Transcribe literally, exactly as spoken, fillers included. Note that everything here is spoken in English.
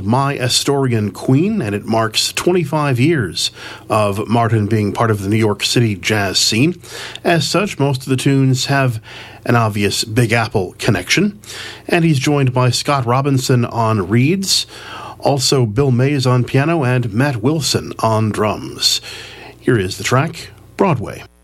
My Astorian Queen, and it marks twenty-five years of Martin being part of the New York City jazz scene. As such, most of the tunes have an obvious Big Apple connection. And he's joined by Scott Robinson on reeds, also Bill Mays on piano, and Matt Wilson on drums. Here is the track, Broadway.